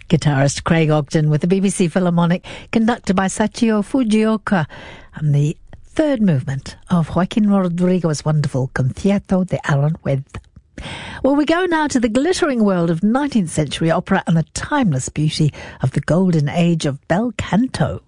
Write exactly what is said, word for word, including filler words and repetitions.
Guitarist Craig Ogden with the B B C Philharmonic, conducted by Sachio Fujioka, and the third movement of Joaquin Rodrigo's wonderful Concierto de Aranjuez. Well, we go now to the glittering world of nineteenth century opera and the timeless beauty of the golden age of bel canto.